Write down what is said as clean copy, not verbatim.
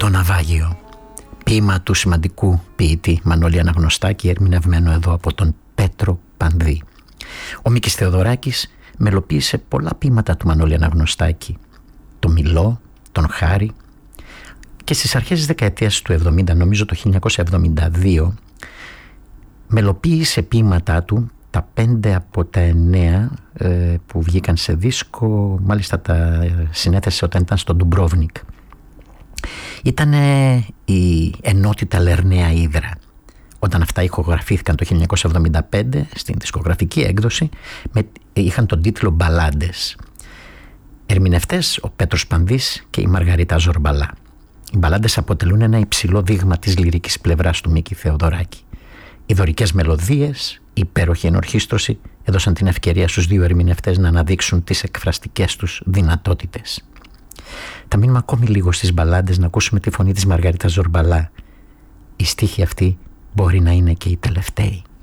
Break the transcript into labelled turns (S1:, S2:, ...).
S1: Το ναυάγιο, ποίημα του σημαντικού ποιητή Μανώλη Αναγνωστάκη, ερμηνευμένο εδώ από τον Πέτρο Πανδή. Ο Μίκης Θεοδωράκης μελοποίησε πολλά ποίηματα του Μανώλη Αναγνωστάκη, το Μιλό, τον Χάρη, και στις αρχές της δεκαετίας του 70, νομίζω το 1972, μελοποίησε ποίηματά του, τα 5 από τα 9 που βγήκαν σε δίσκο, μάλιστα τα συνέθεσε όταν ήταν στο Ντουμπρόβνικ. Ήταν η ενότητα Λερναία Ύδρα. Όταν αυτά ηχογραφήθηκαν το 1975 στην δισκογραφική έκδοση, είχαν τον τίτλο «Μπαλάντες». Ερμηνευτές ο Πέτρος Πανδής και η Μαργαρίτα Ζορμπαλά. Οι μπαλάντες αποτελούν ένα υψηλό δείγμα της λυρικής πλευράς του Μίκη Θεοδωράκη. Οι δωρικές μελωδίες, η υπέροχη ενορχήστρωση έδωσαν την ευκαιρία στους δύο ερμηνευτές να αναδείξουν τις εκφραστικές τους δυνατότητες. Θα μείνουμε ακόμη λίγο στις μπαλάντες να ακούσουμε τη φωνή της Μαργαρίτας Ζορμπαλά. Η στίχη αυτή μπορεί να είναι και η τελευταία.